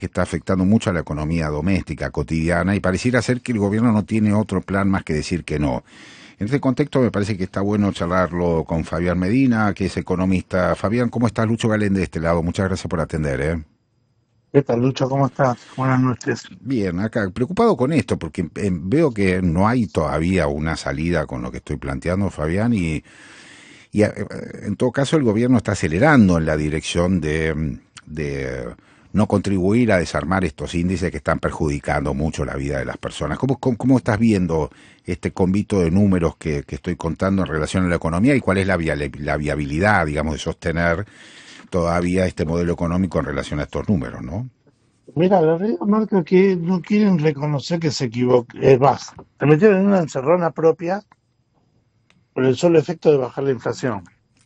que está afectando mucho a la economía doméstica, cotidiana, y pareciera ser que el gobierno no tiene otro plan más que decir que no. En este contexto me parece que está bueno charlarlo con Fabián Medina, que es economista. Fabián, ¿cómo estás? Lucho Galén de este lado. Muchas gracias por atender, ¿eh? ¿Qué tal, Lucho? ¿Cómo estás? Buenas noches. Bien, acá preocupado con esto, porque veo que no hay todavía una salida con lo que estoy planteando, Fabián, y en todo caso el gobierno está acelerando en la dirección de no contribuir a desarmar estos índices que están perjudicando mucho la vida de las personas. ¿Cómo estás viendo este convito de números que estoy contando en relación a la economía y cuál es la viabilidad, digamos, de sostener todavía este modelo económico en relación a estos números, ¿no? Mira, la realidad marca que no quieren reconocer que se equivocan. Es más, se metieron en una encerrona propia por el solo efecto de bajar la inflación.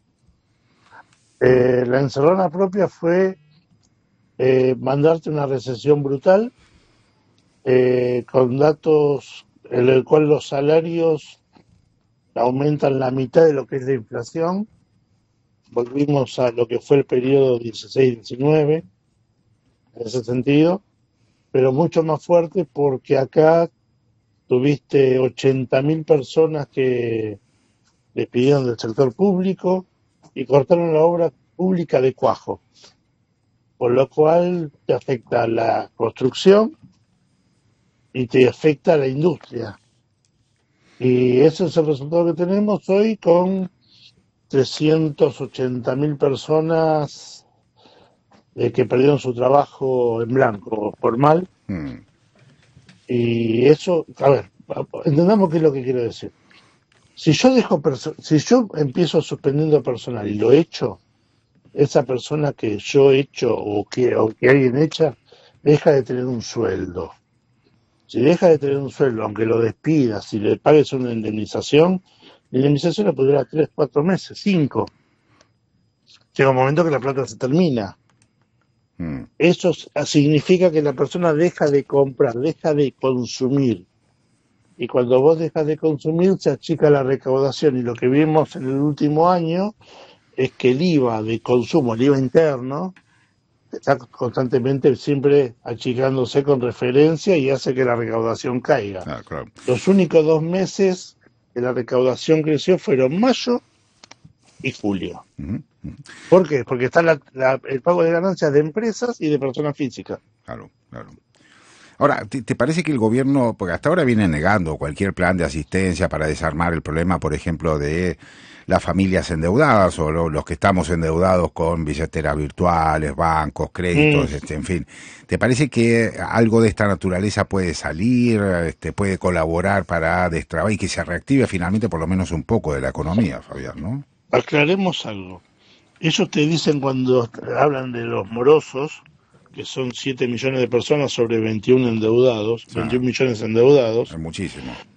La encerrona propia fue mandarte una recesión brutal, con datos en el cual los salarios aumentan la mitad de lo que es la inflación. Volvimos a lo que fue el periodo 16-19, en ese sentido, pero mucho más fuerte porque acá tuviste 80.000 personas que despidieron del sector público y cortaron la obra pública de cuajo, por lo cual te afecta la construcción y te afecta la industria. Y ese es el resultado que tenemos hoy con 380.000 personas que perdieron su trabajo en blanco, formal. Mm. Y eso, a ver, entendamos qué es lo que quiero decir. Si yo empiezo suspendiendo personal y lo echo, esa persona que yo echo o que alguien echa, deja de tener un sueldo. Si deja de tener un sueldo, aunque lo despidas, si le pagues una indemnización, la indemnización la puede durar 3, 4 meses, 5. Llega un momento que la plata se termina. Mm. Eso significa que la persona deja de comprar, deja de consumir. Y cuando vos dejas de consumir, se achica la recaudación. Y lo que vimos en el último año es que el IVA de consumo, el IVA interno, está constantemente siempre achicándose con referencia y hace que la recaudación caiga. Ah, claro. Los únicos 2 meses que la recaudación creció fueron mayo y julio. Ujú. ¿Por qué? Porque está el pago de ganancias de empresas y de personas físicas. Claro, claro. Ahora, ¿te parece que el gobierno, porque hasta ahora viene negando cualquier plan de asistencia para desarmar el problema, por ejemplo, de las familias endeudadas o los que estamos endeudados con billeteras virtuales, bancos, Mm, créditos, en fin? ¿Te parece que algo de esta naturaleza puede salir, puede colaborar para destrabar y que se reactive finalmente por lo menos un poco de la economía, Fabián, ¿no? Aclaremos algo. Ellos te dicen cuando hablan de los morosos, que son 7 millones de personas sobre 21 endeudados, Ah, 21 millones es endeudados, muchísimo.